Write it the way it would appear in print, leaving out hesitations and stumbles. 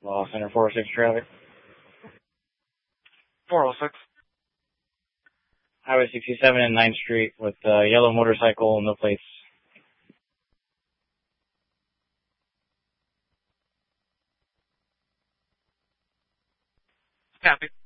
Law Center 406 traffic. 406. Highway 67 and 9th Street with a yellow motorcycle, no plates. Copy.